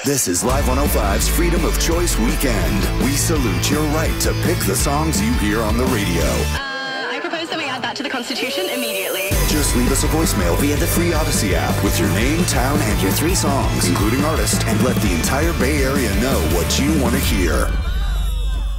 This is Live 105's Freedom of Choice Weekend. We salute your right to pick the songs you hear on the radio. I propose that we add that to the Constitution immediately. Just leave us a voicemail via the free Odyssey app with your name, town, and your 3 songs, including artist, and let the entire Bay Area know what you want to hear.